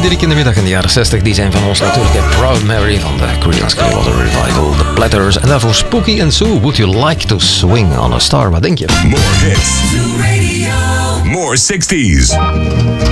Diederik in de middag in de jaren 60. Die zijn van ons natuurlijk de Proud Mary van de Creedence Clearwater Revival, The Platters. En daarvoor Spooky and Sue, Would You Like to Swing on a Star? Wat denk je? More hits. More 60s.